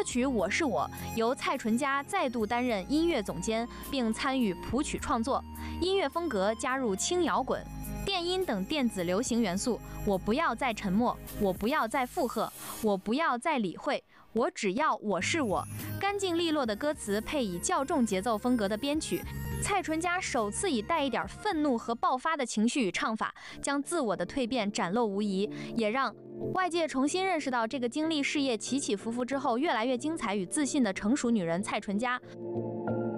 曲《我是我》由蔡淳佳再度担任音乐总监，并参与谱曲创作，音乐风格加入轻摇滚、电音等电子流行元素。我不要再沉默，我不要再附和，我不要再理会，我只要我是我。干净利落的歌词配以较重节奏风格的编曲，蔡淳佳首次以带一点愤怒和爆发的情绪与唱法，将自我的蜕变展露无遗，也让外界重新认识到这个经历事业起起伏伏之后越来越精彩与自信的成熟女人蔡淳佳。